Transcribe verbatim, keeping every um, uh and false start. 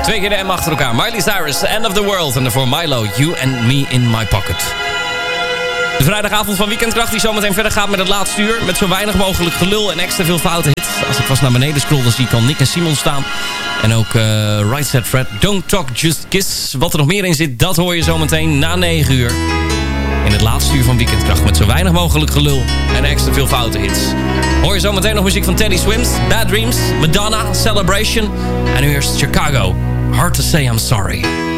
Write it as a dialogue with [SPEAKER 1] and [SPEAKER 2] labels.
[SPEAKER 1] Twee keer de M achter elkaar. Miley Cyrus, End of the World. En daarvoor Milo, You and Me in My Pocket. De vrijdagavond van Weekendkracht die zometeen verder gaat met het laatste uur. Met zo weinig mogelijk gelul en extra veel foute hits. Als ik vast naar beneden scroll, dan zie ik al Nick en Simon staan. En ook uh, Right Said Fred, Don't Talk, Just Kiss. Wat er nog meer in zit, dat hoor je zometeen na negen uur. In het laatste uur van Weekendkracht. Met zo weinig mogelijk gelul en extra veel foute hits. Hoor je zometeen nog muziek van Teddy Swims, Bad Dreams, Madonna, Celebration. En nu eerst Chicago, Hard to Say I'm Sorry.